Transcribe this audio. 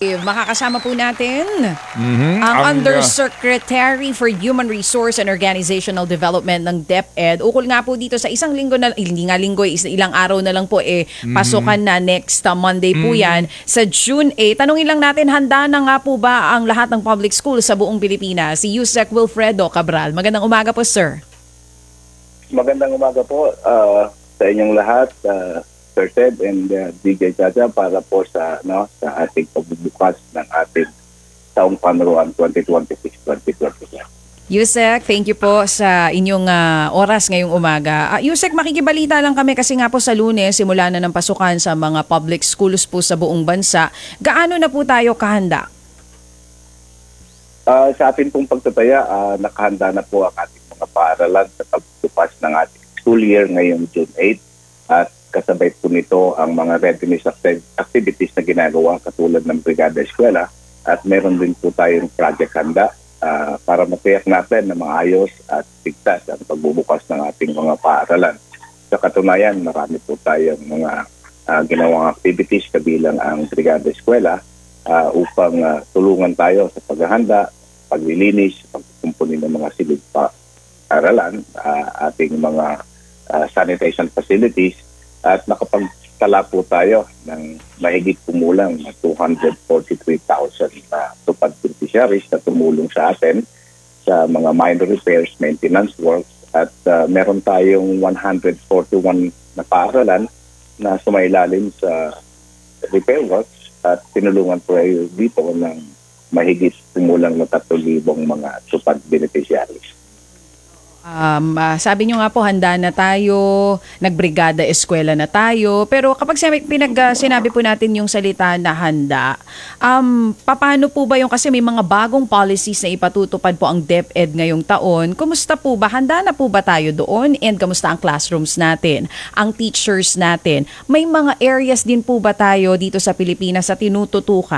makakasama po natin Mhm, ang ang, Undersecretary for Human Resource and Organizational Development ng DepEd. Ukol nga po dito sa isang linggo na, hindi nga linggo, ilang araw na lang po pasukan na next Monday po yan sa June 8. Tanungin lang natin, handa na nga po ba ang lahat ng public school sa buong Pilipinas? Si Yusek Wilfredo Cabral. Magandang umaga po, sir. Magandang umaga po sa inyong lahat, Sir Ted and DJ Chacha, para po sa ating pagbubukas ng ating taong panuruan 2026-2027. Yusek, thank you po sa inyong oras ngayong umaga. Yusek, makikibalita lang kami kasi nga po sa Lunes, simula na ng pasukan sa mga public schools po sa buong bansa. Gaano na po tayo kahanda? Sa ating pong pagtataya, nakahanda na po ang ating mga paaralan sa pagbubukas ng ating school year ngayong June 8. At kasabay po nito ang mga readiness activities na ginagawa katulad ng Brigada Eskwela. At meron din po tayong project handa para matiyak natin na maayos at tigtas ang pagbubukas ng ating mga paaralan. Sa katunayan, marami po tayong mga ginawang activities kabilang ang Brigada Eskwela upang tulungan tayo sa paghahanda, paglilinis, pagkukumpuni ng mga silid paaralan, ating mga sanitation facilities, at nakapagtala po tayo ng mahigit kumulang na 243,000 tupad beneficiaries na tumulong sa atin sa mga minor repairs, maintenance works, at meron tayong 141 na paaralan na sumailalim sa repair works at tinulungan po dito ng mahigit kumulang na 3,000 mga tupad beneficiaries. Sabi nyo nga po, handa na tayo, nagbrigada eskwela na tayo, pero kapag sinabi po natin yung salita na handa, paano po ba yung, kasi may mga bagong policies na ipatutupad po ang DepEd ngayong taon, kumusta po ba, handa na po ba tayo doon, and kamusta ang classrooms natin, ang teachers natin, may mga areas din po ba tayo dito sa Pilipinas sa tinututukan